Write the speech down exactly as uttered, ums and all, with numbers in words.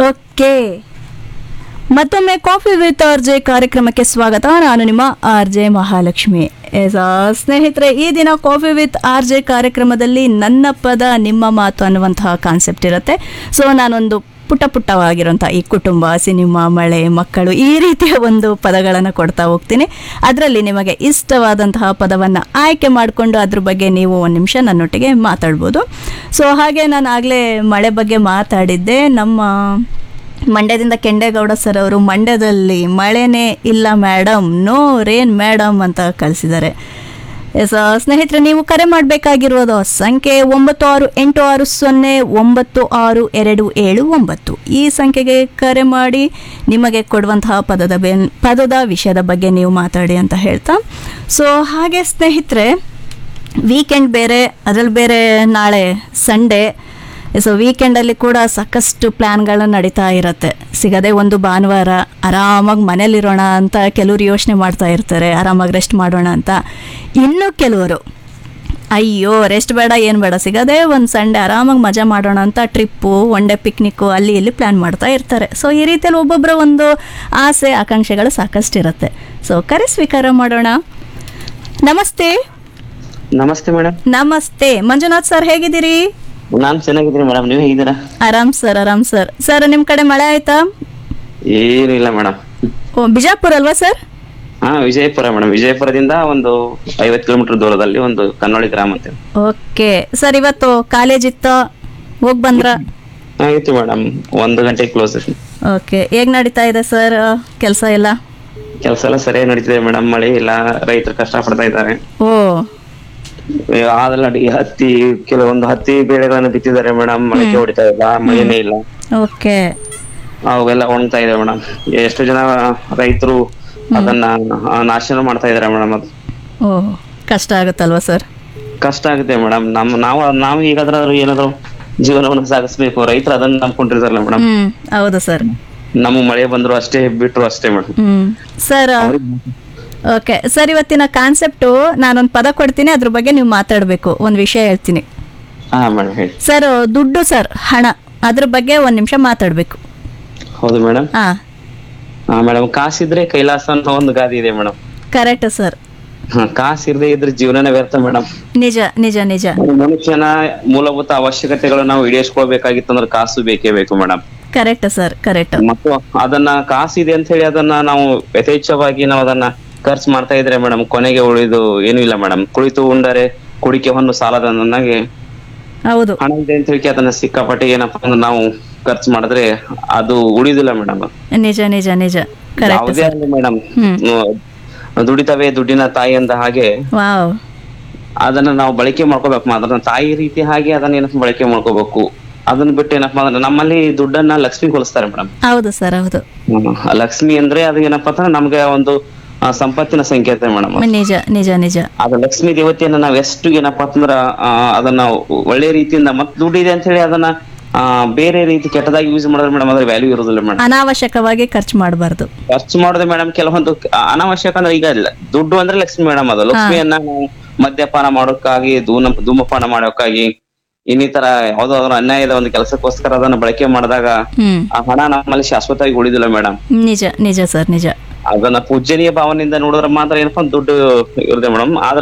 Okay, ಮತ್ತೊಮ್ಮೆ coffee with R J ಕಾರ್ಯಕ್ರಮಕ್ಕೆ ಸ್ವಾಗತ. ನಾನು ನಿಮ್ಮ ಆರ್ ಜೆ ಮಹಾಲಕ್ಷ್ಮಿ. ಎಸ್ ಸ್ನೇಹಿತರೆ, ಈ ದಿನ ಕಾಫಿ ವಿತ್ ಆರ್ ಜೆ ಕಾರ್ಯಕ್ರಮದಲ್ಲಿ ನನ್ನ ಪದ ನಿಮ್ಮ ಮಾತು ಅನ್ನುವಂತಹ ಕಾನ್ಸೆಪ್ಟ್ ಇರುತ್ತೆ. ಸೊ ನಾನೊಂದು ಪುಟ್ಟ ಪುಟ್ಟವಾಗಿರುವಂಥ ಈ ಕುಟುಂಬ, ಸಿನಿಮಾ, ಮಳೆ, ಮಕ್ಕಳು, ಈ ರೀತಿಯ ಒಂದು ಪದಗಳನ್ನು ಕೊಡ್ತಾ ಹೋಗ್ತೀನಿ. ಅದರಲ್ಲಿ ನಿಮಗೆ ಇಷ್ಟವಾದಂತಹ ಪದವನ್ನು ಆಯ್ಕೆ ಮಾಡಿಕೊಂಡು ಅದ್ರ ಬಗ್ಗೆ ನೀವು ಒಂದು ನಿಮಿಷ ನನ್ನೊಟ್ಟಿಗೆ ಮಾತಾಡ್ಬೋದು. ಸೊ ಹಾಗೆ ನಾನು ಆಗಲೇ ಮಳೆ ಬಗ್ಗೆ ಮಾತಾಡಿದ್ದೆ. ನಮ್ಮ ಮಂಡ್ಯದಿಂದ ಕೆಂಡೇಗೌಡ ಸರ್ ಅವರು ಮಂಡ್ಯದಲ್ಲಿ ಮಳೆನೇ ಇಲ್ಲ ಮೇಡಮ್, ನೋ ರೇನ್ ಮೇಡಮ್ ಅಂತ ಕಳಿಸಿದ್ದಾರೆ. ಎಸ್ ಸ್ನೇಹಿತರೆ, ನೀವು ಕರೆ ಮಾಡಬೇಕಾಗಿರೋದು ಸಂಖ್ಯೆ ಒಂಬತ್ತು ಆರು ಎಂಟು ಆರು ಸೊನ್ನೆ ಒಂಬತ್ತು ಆರು ಎರಡು ಏಳು ಒಂಬತ್ತು. ಈ ಸಂಖ್ಯೆಗೆ ಕರೆ ಮಾಡಿ ನಿಮಗೆ ಕೊಡುವಂತಹ ಪದದ ಬೆ ಪದದ ವಿಷಯದ ಬಗ್ಗೆ ನೀವು ಮಾತಾಡಿ ಅಂತ ಹೇಳ್ತಾ. ಸೊ ಹಾಗೆ ಸ್ನೇಹಿತರೆ, ವೀಕೆಂಡ್ ಬೇರೆ, ಅದರಲ್ಲಿ ಬೇರೆ ನಾಳೆ ಸಂಡೇ. ಸೊ ವೀಕೆಂಡಲ್ಲಿ ಕೂಡ ಸಾಕಷ್ಟು ಪ್ಲ್ಯಾನ್ಗಳು ನಡೀತಾ ಇರುತ್ತೆ. ಸಿಗದೆ ಒಂದು ಭಾನುವಾರ ಆರಾಮಾಗಿ ಮನೇಲಿರೋಣ ಅಂತ ಕೆಲವರು ಯೋಚನೆ ಮಾಡ್ತಾ ಇರ್ತಾರೆ, ಆರಾಮಾಗಿ ರೆಸ್ಟ್ ಮಾಡೋಣ ಅಂತ. ಇನ್ನು ಕೆಲವರು ಅಯ್ಯೋ ರೆಸ್ಟ್ ಬೇಡ ಏನು ಬೇಡ, ಸಿಗದೆ ಒಂದು ಸಂಡೇ ಆರಾಮಾಗಿ ಮಜಾ ಮಾಡೋಣ ಅಂತ ಟ್ರಿಪ್ಪು, ಒನ್ ಡೇ ಪಿಕ್ನಿಕ್ಕು ಅಲ್ಲಿ ಇಲ್ಲಿ ಪ್ಲ್ಯಾನ್ ಮಾಡ್ತಾ ಇರ್ತಾರೆ. ಸೊ ಈ ರೀತಿಯಲ್ಲಿ ಒಬ್ಬೊಬ್ಬರ ಒಂದು ಆಸೆ ಆಕಾಂಕ್ಷೆಗಳು ಸಾಕಷ್ಟು ಇರುತ್ತೆ. ಸೊ ಕರೆ ಸ್ವೀಕಾರ ಮಾಡೋಣ. ನಮಸ್ತೆ. ನಮಸ್ತೆ ಮೇಡಮ್. ನಮಸ್ತೆ ಮಂಜುನಾಥ್ ಸರ್, ಹೇಗಿದ್ದೀರಿ? ನಾನ್ ಚೆನ್ನಾಗಿದ್ದೀನಿ ಮೇಡಮ್, ನೀವ್ ಹೇಗಿದ್ದೀರಾ? ಆರಾಮ್ ಸರ್, ಆರಾಮ್ ಸರ್. ಸರ್ ನಿಮ್ ಕಡೆ ಮಳೆ ಆಯ್ತಾ? ಏನು ಇಲ್ಲ ಮೇಡಮ್. ಓ, ಬಿಜಾಪುರ ಅಲ್ವಾ ಸರ್? ಹಾ, ವಿಜಯಪುರ ಮೇಡಮ್. ವಿಜಯಪುರದಿಂದ ಒಂದು ಐವತ್ತು ಕಿಲೋಮೀಟರ್ ದೂರದಲ್ಲಿ ಒಂದು ಕನ್ನೋಳಿ ಗ್ರಾಮ ಅಂತ. ಓಕೆ ಸರ್, ಇವತ್ತು ಕಾಲೇಜ್ ಇತ್ತು, ಹೋಗ್ ಬಂದ್ರ? ಹಾ ಇತ್ತು ಮೇಡಮ್, ಒಂದು ಗಂಟೆ ಕ್ಲೋಸ್. ಓಕೆ, ಹೇಗ್ ನಡೀತಾ ಇದೆ ಸರ್ ಕೆಲಸ ಎಲ್ಲ? ಕೆಲಸ ಎಲ್ಲ ಸರಿಯಾಗಿ ನಡೀತಿದೆ ಮೇಡಮ್. ಮಳೆ ಇಲ್ಲ, ರೈತರು ಕಷ್ಟ ಪಡ್ತಾ ಇದ್ದಾರೆ. ಓ, ಆಲ್ರೆಡಿ ಹತ್ತಿ ಕೆಲವೊಂದು ಹತ್ತಿ ಬೆಳೆಗಳನ್ನು ಬಿತ್ತಿದ್ದಾರೆ ಮೇಡಮ್. ಮಳೆಗೆ ಹೊಡಿತಾ ಇಲ್ಲ, ಮಳೆನೇ ಇಲ್ಲ. ಓಕೆ, ಅವೆಲ್ಲ ಒಣಗ್ತಾ ಇದೆ ಮೇಡಮ್. ಎಷ್ಟು ಜನ ರೈತರು ಅದನ್ನ ನಾಶನ ಮಾಡ್ತಾ ಇದಾರೆ ಮೇಡಮ್. ಅದು ಓ, ಕಷ್ಟ ಆಗುತ್ತಲ್ವಾ ಸರ್? ಕಷ್ಟ ಆಗುತ್ತೆ ಮೇಡಮ್. ನಮ್ ನಾವು ನಾವು ಈಗಾದ್ರೂ ಏನಾದ್ರು ಜೀವನವನ್ನು ಸಾಗಿಸ್ಬೇಕು, ರೈತರು ಅದನ್ನ ನಂಬ್ಕೊಂಡಿರ್ತಾರಲ್ಲ ಮೇಡಮ್. ಹ್ಮ್, ಹೌದು ಸರ್. ನಮ್ಮ ಮಳೆ ಬಂದ್ರು ಅಷ್ಟೇ, ಬಿಟ್ರು ಅಷ್ಟೇ ಮೇಡಮ್. ಹ್ಮ್ ಸರ್. ಓಕೆ ಸರ್, ಇವತ್ತಿನ ಕಾನ್ಸೆಪ್ಟು ನಾನೊಂದು ಪದ ಕೊಡ್ತೀನಿ, ಅದ್ರ ಬಗ್ಗೆ ನೀವು ಮಾತಾಡಬೇಕು. ಒಂದು ವಿಷಯ ಹೇಳ್ತೀನಿ. ಹಾ ಮೇಡಮ್, ಹೇಳಿ. ಸರ್, ದುಡ್ಡು ಸರ್, ಹಣ, ಅದ್ರ ಬಗ್ಗೆ ಒಂದು ನಿಮಿಷ ಮಾತಾಡಬೇಕು. ಹೌದು ಮೇಡಮ್. ಹಾ ಹಾ ಮೇಡಮ್, ಕಾಸಿದ್ರೆ ಕೈಲಾಸ ಅನ್ನೋ ಒಂದು ಗಾದೆ ಇದೆ ಮೇಡಮ್. Correct sir. ಕಾಸು ಇರದೆ ಇದ್ರೆ ಜೀವನನೇ ವ್ಯರ್ಥ ಮೇಡಮ್. ನಿಜ ನಿಜ ನಿಜ. ಮನುಷ್ಯನ ಮೂಲಭೂತ ಅವಶ್ಯಕತೆಗಳು ನಾವು ಈಡೇರಿಸ್ಕೊಳ್ಬೇಕಾಗಿತ್ತು ಅಂದ್ರೆ ಕಾಸು ಬೇಕೇ ಬೇಕು ಮೇಡಮ್. Correct sir, correct. ಮತ್ತು ಅದನ್ನ ಕಾಸಿದೆ ಅಂತ ಹೇಳಿ ಅದನ್ನ ನಾವು ಯಥೇಚ್ಛವಾಗಿ ನಾವು ಅದನ್ನ ಖರ್ಚು ಮಾಡ್ತಾ ಇದ್ರೆ ಮೇಡಮ್, ಕೊನೆಗೆ ಉಳಿದು ಏನು ಇಲ್ಲ ಮೇಡಮ್. ಕುಳಿತು ಉಂಡರೆ ಕುಡಿಕೆ ಹೊನ್ನು ಸಾಲದ ನನಗೆ. ಹೌದು, ಹಣ ಇದೆ ಅಂತ ಹೇಳಿ ಅದನ್ನ ಸಿಕ್ಕಾಪಟ್ಟೆ ಏನಪ್ಪಾ ಅಂದ್ರೆ ನಾವು ಖರ್ಚು ಮಾಡಿದ್ರೆ ಅದು ಉಳಿದಿಲ್ಲ ಮೇಡಮ್. ನಿಜ ನಿಜ ನಿಜ. ಕರೆಕ್ಟ್ ಯಾವುದೇ ಆಗಲಿ ಮೇಡಮ್, ದುಡಿತವೇ ದುಡ್ಡಿನ ತಾಯಿ ಅಂತ ಹಾಗೆ ವಾವ್, ಅದನ್ನ ನಾವು ಬಳಕೆ ಮಾಡ್ಕೋಬೇಕು. ಅದನ್ನ ತಾಯಿ ರೀತಿ ಹಾಗೆ ಅದನ್ನ ಏನಪ್ಪ ಬಳಕೆ ಮಾಡ್ಕೋಬೇಕು. ಅದನ್ನ ಬಿಟ್ಟು ಏನಪ್ಪಾ ಅಂದ್ರೆ ನಮ್ಮಲ್ಲಿ ದುಡ್ಡನ್ನ ಲಕ್ಷ್ಮಿ ಹೋಲಿಸ್ತಾರೆ ಮೇಡಮ್. ಹೌದು ಸರ್, ಹೌದು. ಲಕ್ಷ್ಮಿ ಅಂದ್ರೆ ಅದು ಏನಪ್ಪಾ ಅಂದ್ರೆ ನಮ್ಗೆ ಒಂದು ಸಂಪತ್ತಿನ ಸಂಕೇತ ಮೇಡಮ್. ನಿಜ ನಿಜ ನಿಜ. ಅದು ಲಕ್ಷ್ಮೀ ದೇವತೆಯನ್ನ ನಾವ್ ಎಷ್ಟು ಏನಪ್ಪಾ ಅಂತಂದ್ರ ಅದನ್ನ ಒಳ್ಳೆ ರೀತಿಯಿಂದ ಮತ್ ದುಡ್ಡಿದೆ ಅಂತ ಹೇಳಿ ಅದನ್ನ ಆ ಬೇರೆ ರೀತಿ ಕೆಟ್ಟದಾಗಿ ಯೂಸ್ ಮಾಡಿದ್ರೆ ಮೇಡಮ್ ಅದ್ರ ವ್ಯಾಲ್ಯೂ ಇರೋದಿಲ್ಲ ಮೇಡಮ್. ಅನಾವಶ್ಯಕವಾಗಿ ಖರ್ಚು ಮಾಡಬಾರ್ದು. ಖರ್ಚು ಮಾಡೋದು ಮೇಡಮ್ ಕೆಲವೊಂದು ಅನಾವಶ್ಯಕ ಅಂದ್ರೆ ಈಗ ಇಲ್ಲ. ದುಡ್ಡು ಅಂದ್ರೆ ಲಕ್ಷ್ಮಿ ಮೇಡಮ್. ಅದು ಲಕ್ಷ್ಮಿಯನ್ನ ನಾವು ಮದ್ಯಪಾನ ಮಾಡೋಕ್ಕಾಗಿ, ಧೂಮ ಧೂಮಪಾನ ಮಾಡೋಕ್ಕಾಗಿ, ಇನ್ನಿತರ ಯಾವ್ದಾದ್ರು ಅನ್ಯಾಯದ ಒಂದು ಕೆಲಸಕ್ಕೋಸ್ಕರ ಅದನ್ನ ಬಳಕೆ ಮಾಡಿದಾಗ ಆ ಹಣ ನಮ್ಮಲ್ಲಿ ಶಾಶ್ವತವಾಗಿ ಉಳಿದಿಲ್ಲ ಮೇಡಮ್. ನಿಜ ನಿಜ ಸರ್, ನಿಜ. ಅದನ್ನ ಪೂಜನೀಯ ಭಾವನೆಯಿಂದ ನೋಡಿದ್ರೆ ಮಾತ್ರ ಏನಪ್ಪಾ ದುಡ್ಡು ಇರುತ್ತೆ ಮೇಡಮ್. ಆದ್ರೆ